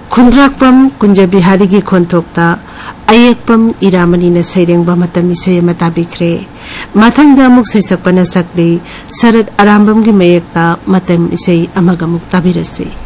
खुंद्राकपम कुंज बिहारी की खोंथोक्ता अयेकपम इरामनी न सैरेंगबा मतम इसे मताबिख्रे मथंगदा मुक सैसकपना सकले शरद आरामबम की मयकता मतम इसे अमगमुक ताबिरसे।